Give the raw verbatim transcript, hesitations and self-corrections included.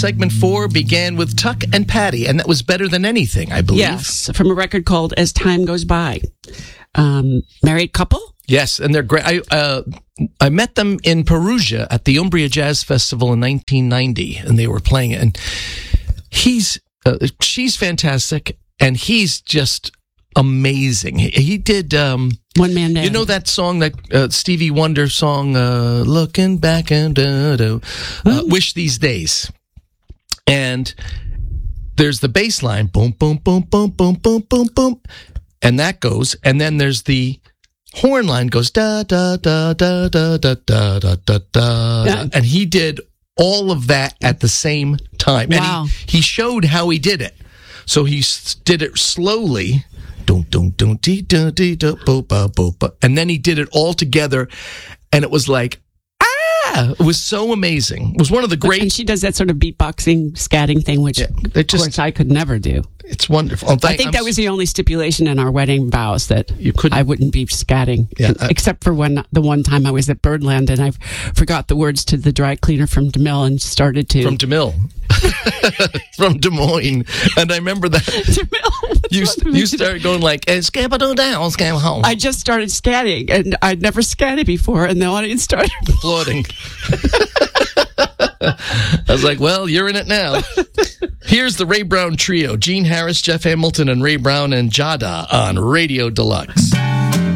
segment four began with Tuck and Patty, and that was Better Than Anything, I believe. Yes, from a record called As Time Goes By. Um, married couple? Yes, and they're great. I uh, I met them in Perugia at the Umbria Jazz Festival in nineteen ninety, and they were playing it. And he's uh, she's fantastic, and he's just amazing. He, he did um, One Man Band. You know that song, that uh, Stevie Wonder song, uh, "Looking Back and da, da, uh, Wish These Days," and there's the bass line, boom, boom, boom, boom, boom, boom, boom, boom, and that goes, and then there's the horn line goes da da da da da da da da da da, Yeah. and he did all of that at the same time. Wow. And he, he showed how he did it. So he s- did it slowly, dun, dun, dun, dee, dun, dee, dun, bo, ba, bo, ba. And then he did it all together, and it was like, ah! It was so amazing. It was one of the great. And she does that sort of beatboxing, scatting thing, which, Yeah, they of just- course, I could never do. It's wonderful. Oh, I thank- think I'm that was the only stipulation in our wedding vows, that You couldn't- I wouldn't be scatting. Yeah, I- except for when the one time I was at Birdland and I forgot the words to the dry cleaner from DeMille and started to. from DeMille, from Des Moines, and I remember that DeMille. you you started going like "Eh, "Scabba down, scam home," I just started scatting, and I'd never scatted before, and the audience started. applauding. I was like, "Well, you're in it now." Here's the Ray Brown Trio: Gene Harris, Jeff Hamilton, and Ray Brown and Jada on Radio Deluxe.